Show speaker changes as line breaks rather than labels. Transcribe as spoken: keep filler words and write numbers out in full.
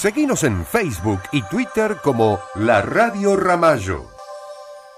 Seguinos en Facebook y Twitter como La Radio Ramallo.